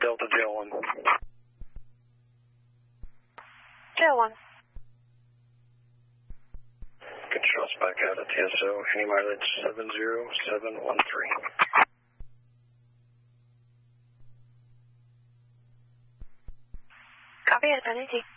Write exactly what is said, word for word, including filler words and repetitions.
Delta J L one. J L one. Good shots back out at T S O. Any mileage seven zero seven one three. Copy at N A T.